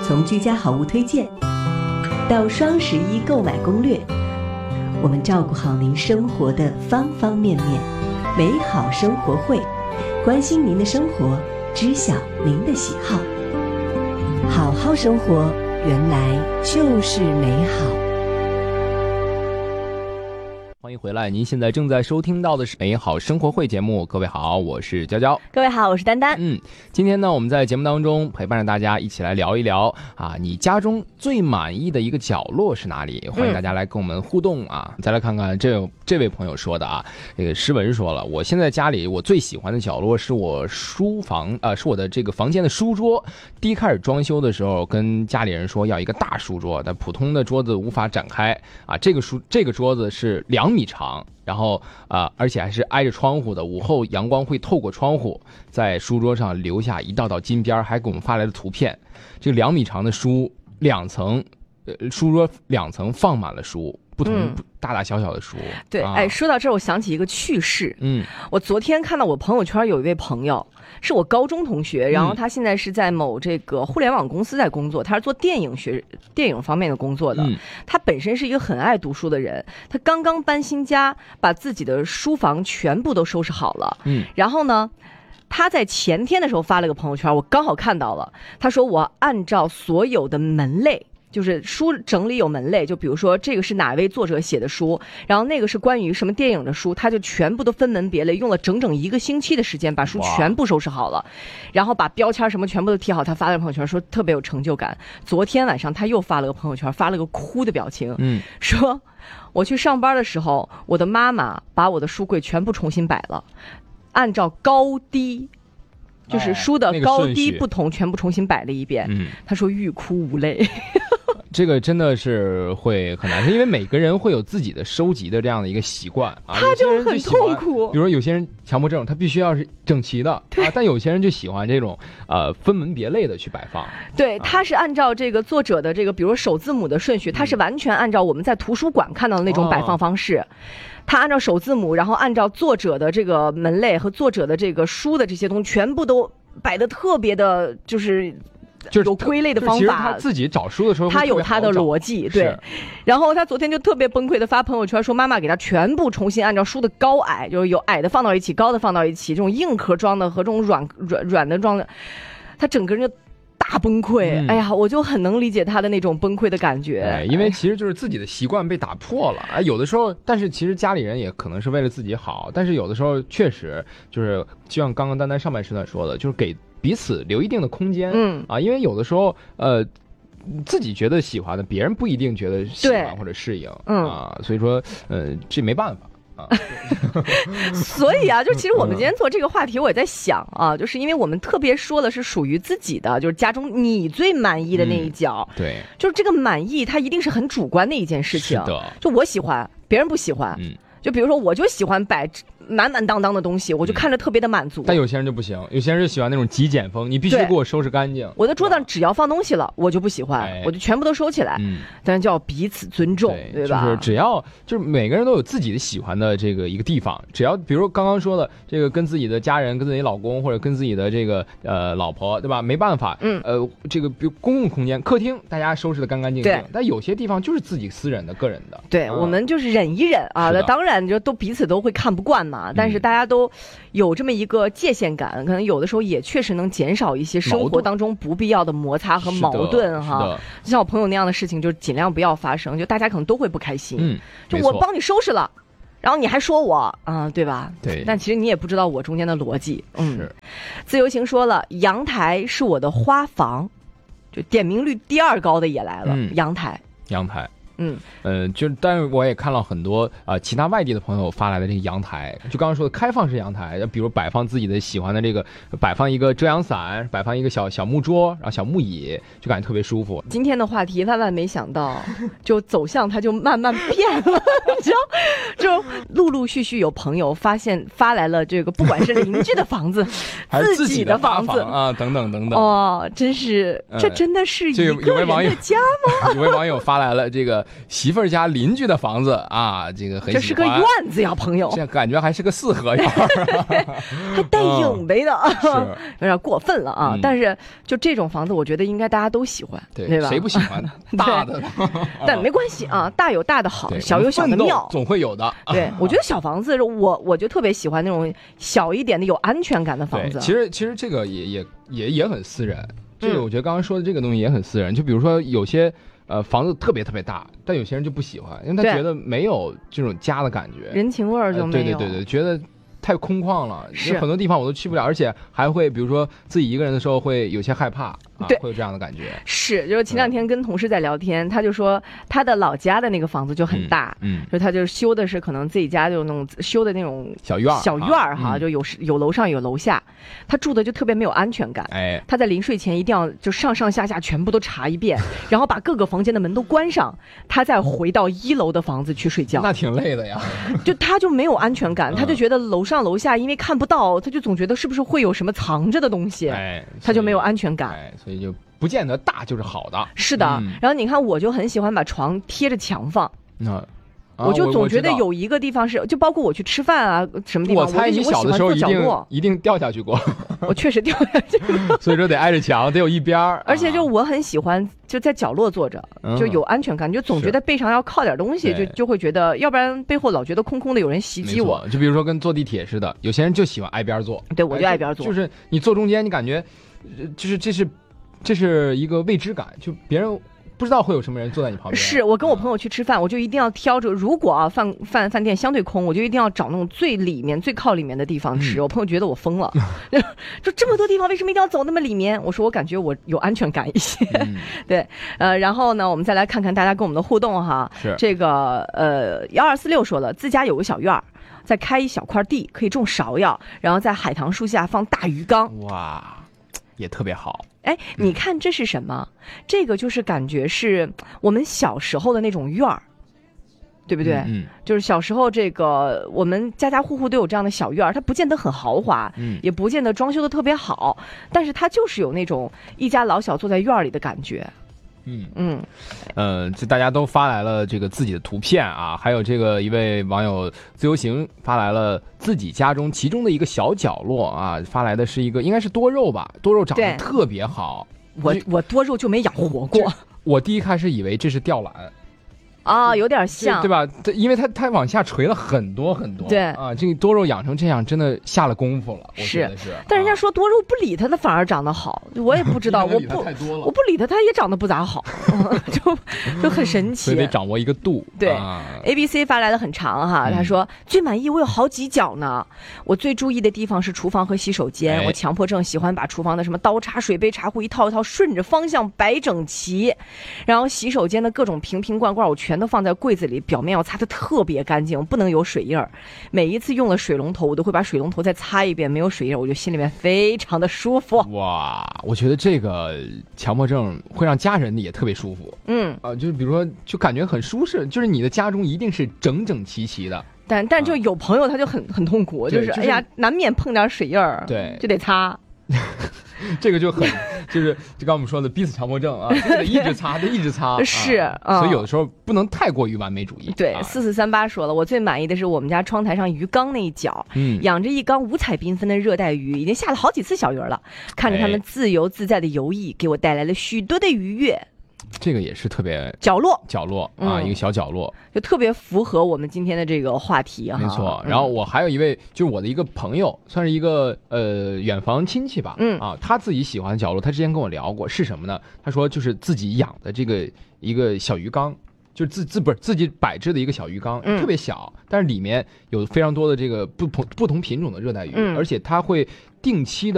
从居家好物推荐到双11购买攻略，我们照顾好您生活的方方面面。美好生活会，关心您的生活，知晓您的喜好。好好生活，原来就是美好。 欢迎回来，您现在正在收听到的是美好生活会节目。各位好，我是娇娇。 各位好，我是丹丹。 今天呢，我们在节目当中陪伴着大家一起来聊一聊你家中最满意的一个角落是哪里？欢迎大家来跟我们互动啊！再来看看这位朋友说的这个诗文说了，我现在家里我最喜欢的角落是我书房是我的这个房间的书桌。第一开始装修的时候，跟家里人说要一个大书桌，但普通的桌子无法展开这个桌子是2米长，然后而且还是挨着窗户的，午后阳光会透过窗户在书桌上留下一道道金边，还给我们发来的图片。这个2米长的书2层，书桌2层放满了书，不同大大小小的书。 对，说到这儿，我想起一个趣事。我昨天看到我朋友圈有一位朋友，是我高中同学，然后他现在是在某这个互联网公司在工作，他是做电影方面的工作的。他本身是一个很爱读书的人，他刚刚搬新家，把自己的书房全部都收拾好了。然后呢，他在前天的时候发了个朋友圈，我刚好看到了。他说我按照所有的门类，就是书整理有门类，就比如说这个是哪位作者写的书，然后那个是关于什么电影的书，他就全部都分门别类，用了整整1个星期的时间把书全部收拾好了，然后把标签什么全部都贴好。他发了朋友圈说特别有成就感。昨天晚上他又发了个朋友圈，发了个哭的表情，说我去上班的时候，我的妈妈把我的书柜全部重新摆了，按照高低，就是书的高低不同，全部重新摆了一遍。他说欲哭无泪。 这个真的是会很难受，因为每个人会有自己的收集的这样的一个习惯他就很痛苦。 比如说有些人强迫症，他必须要是整齐的但有些人就喜欢这种分门别类的去摆放。 对，他是按照这个作者的这个，比如首字母的顺序，他是完全按照我们在图书馆看到的那种摆放方式。他按照首字母，然后按照作者的这个门类和作者的这个书的这些东西，全部都摆得特别的，就是有归类的方法。 其实他自己找书的时候， 他有他的逻辑。对，然后他昨天就特别崩溃的发朋友圈说，妈妈给他全部重新按照书的高矮，就是有矮的放到一起，高的放到一起，这种硬壳装的和这种软的装的，他整个人就大崩溃。哎呀，我就很能理解他的那种崩溃的感觉。 因为其实就是自己的习惯被打破了有的时候，但是其实家里人也可能是为了自己好，但是有的时候确实就是就像刚刚丹丹上半时段说的，就是给彼此留一定的空间。因为有的时候自己觉得喜欢的，别人不一定觉得喜欢或者适应所以说这没办法。 所以就其实我们今天做这个话题，我也在想就是因为我们特别说的是属于自己的，就是家中你最满意的那一角。 对， 就是这个满意它一定是很主观的一件事情。 是的， 就我喜欢，别人不喜欢。就比如说我就喜欢摆满满当当的东西，我就看着特别的满足。 但有些人就不行，有些人就喜欢那种极简风，你必须给我收拾干净。 我的桌子上只要放东西了，我就不喜欢，我就全部都收起来。但是就要彼此尊重， 对吧？ 就是只要就是每个人都有自己的喜欢的这个一个地方，只要比如刚刚说的这个跟自己的家人、跟自己老公或者跟自己的这个老婆，对吧？没办法，这个比如公共空间、客厅，大家收拾的干干净净。但有些地方就是自己私人的、个人的。 对，我们就是忍一忍那当然就都彼此都会看不惯嘛，但是大家都有这么一个界限感，可能有的时候也确实能减少一些生活当中不必要的摩擦和矛盾哈。就像我朋友那样的事情，就尽量不要发生，就大家可能都会不开心。就我帮你收拾了，然后你还说我对吧？ 对。 但其实你也不知道我中间的逻辑。自由行说了，阳台是我的花房，就点名率第2高的也来了。阳台。 但是我也看到很多其他外地的朋友发来的这个阳台，就刚刚说的开放式阳台，比如摆放自己的喜欢的这个，摆放一个遮阳伞，摆放一个小木桌，然后小木椅，就感觉特别舒服。 今天的话题万万没想到，就走向它就慢慢变了，你知道，就陆陆续续有朋友发来了这个，不管是邻居的房子， 还是自己的房子等等等等。 真是，这真的是一个人的家吗？ 有位网友发来了这个。 媳妇儿家邻居的房子啊，这个很喜欢。 这是个院子呀，朋友。 这感觉还是个四合院， 还带影呗的，有点过分了啊。但是就这种房子，我觉得应该大家都喜欢，对吧？ 谁不喜欢大的？ 但没关系啊，大有大的好，小有小的妙， 总会有的。 对，我觉得小房子，我就特别喜欢那种小一点的、有安全感的房子。 其实这个也很私人。这个我觉得刚刚说的这个东西也很私人。就比如说有些房子特别特别大，但有些人就不喜欢，因为他觉得没有这种家的感觉， 人情味儿就没有。 对，觉得太空旷了，有很多地方我都去不了，而且还会比如说自己一个人的时候会有些害怕。 对， 会有这样的感觉。 是，就是前两天跟同事在聊天，他就说他的老家的那个房子就很大，就他就修的是可能自己家就那种修的那种小院哈，就有楼上有楼下，他住的就特别没有安全感。他在临睡前一定要就上上下下全部都查一遍，然后把各个房间的门都关上，他再回到1楼的房子去睡觉。 那挺累的呀。 就他就没有安全感，他就觉得楼上楼下因为看不到，他就总觉得是不是会有什么藏着的东西，他就没有安全感。 所以就不见得大就是好的。 是的，然后你看，我就很喜欢把床贴着墙放。我就总觉得有一个地方是，就包括我去吃饭啊，什么地方， 我猜你小的时候一定掉下去过。 我确实掉下去过。 所以说得挨着墙，得有一边儿。 而且就我很喜欢就在角落坐着，就有安全感，就总觉得背上要靠点东西，就会觉得，要不然背后老觉得空空的，有人袭击我。 就比如说跟坐地铁似的，有些人就喜欢挨边坐。 对，我就挨边坐。 就是你坐中间，你感觉就是这是一个未知感，就别人不知道会有什么人坐在你旁边。是我跟我朋友去吃饭，我就一定要挑着，如果啊饭店相对空，我就一定要找那种最里面最靠里面的地方吃。我朋友觉得我疯了，就这么多地方为什么一定要走那么里面？我说我感觉我有安全感一些。对，然后呢，我们再来看看大家跟我们的互动哈。 是这个1246说了，自家有个小院儿，再开一小块地，可以种芍药，然后在海棠树下放大鱼缸。 哇，也特别好。 你看这是什么？这个就是感觉是我们小时候的那种院儿，对不对？就是小时候这个我们家家户户都有这样的小院儿，它不见得很豪华，也不见得装修的特别好，但是它就是有那种一家老小坐在院儿里的感觉。 这大家都发来了这个自己的图片啊，还有这个一位网友自由行发来了自己家中其中的一个小角落啊，发来的是一个应该是多肉吧，多肉长得特别好。 我多肉就没养活过， 我第一开始以为这是吊兰。 有点像， 对吧？因为它往下垂了很多很多， 对啊，这个多肉养成这样，真的下了功夫了，我觉得是。 但人家说多肉不理它，它反而长得好，我也不知道，我不理它，它也长得不咋好，就很神奇。 所以得掌握一个度。 对，ABC 发来的很长哈，他说最满意，我有好几角呢。我最注意的地方是厨房和洗手间，我强迫症喜欢把厨房的什么刀叉、水杯、茶壶一套一套顺着方向摆整齐，然后洗手间的各种瓶瓶罐罐我全都放在柜子里，表面要擦得特别干净，不能有水印儿。每一次用了水龙头，我都会把水龙头再擦一遍，没有水印儿，我就心里面非常的舒服。 哇，我觉得这个强迫症会让家人也特别舒服。就是比如说，就感觉很舒适，就是你的家中一定是整整齐齐的。 但就有朋友他就很痛苦，就是哎呀，难免碰点水印儿， 对， 就得擦。 这个就刚我们说的彼此强迫症啊，这个得一直擦，得一直擦。 是， 所以有的时候不能太过于完美主义。 对，4438说了，我最满意的是我们家窗台上鱼缸那一角，养着一缸五彩缤纷的热带鱼，已经下了好几次小鱼了，看着它们自由自在的游弋，给我带来了许多的愉悦。 这个也是特别角落啊，一个小角落， 就特别符合我们今天的这个话题哈。 没错。然后我还有一位，就是我的一个朋友，算是一个远房亲戚吧，他自己喜欢的角落，他之前跟我聊过是什么呢？他说就是自己养的这个一个小鱼缸，就是自己摆置的一个小鱼缸，特别小，但是里面有非常多的这个不同品种的热带鱼，而且他会定期的